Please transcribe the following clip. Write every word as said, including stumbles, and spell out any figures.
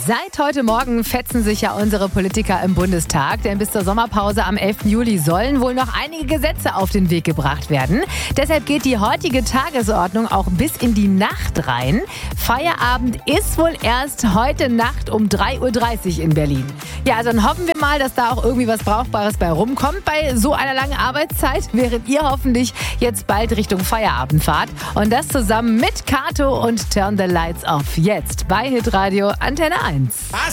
Seit heute Morgen fetzen sich ja unsere Politiker im Bundestag, denn bis zur Sommerpause am elften Juli sollen wohl noch einige Gesetze auf den Weg gebracht werden. Deshalb geht die heutige Tagesordnung auch bis in die Nacht rein. Feierabend ist wohl erst heute Nacht um drei Uhr dreißig in Berlin. Ja, also dann hoffen wir mal, dass da auch irgendwie was Brauchbares bei rumkommt bei so einer langen Arbeitszeit, während ihr hoffentlich jetzt bald Richtung Feierabend fahrt. Und das zusammen mit Kato und Turn the Lights Off. Jetzt bei Hitradio Antenne eins. Was?